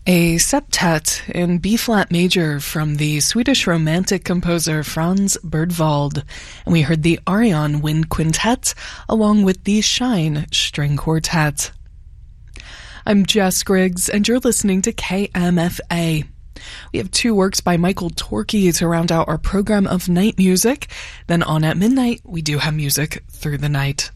A septet in B-flat major from the Swedish Romantic composer Franz Bergwald, and we heard the Arion Wind Quintet along with the Shine String Quartet. I'm Jess Griggs, and you're listening to KMFA. We have two works by Michael Torke to round out our program of night music. Then on at midnight, we do have music through the night.